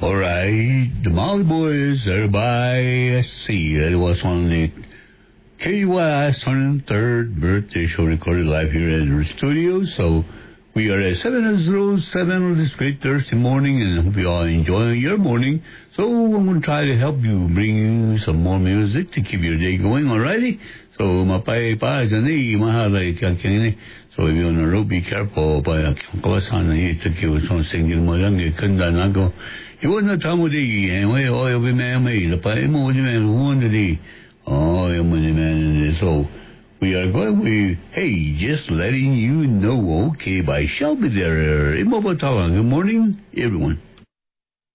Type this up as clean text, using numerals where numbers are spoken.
All right, the Molly Boys are by sea. It was on the KYS 103rd birthday show recorded live here at the studio. So we are at 7:07 on this great Thursday morning, and I hope you all enjoy your morning. So I'm going to try to help you, bring you some more music to keep your day going, alrighty? So mapay pa dyan mahalay kang So if you're on the road, be careful. But kawasan na ito kiyo so singil mo lang kanda na ko. Iwan na tamo di anyway. Oh, you'll be may lapay mo di man one di. Oh, you're man. So we are going. Hey, just letting you know. Okay, bye. Shall be there. Good morning, everyone.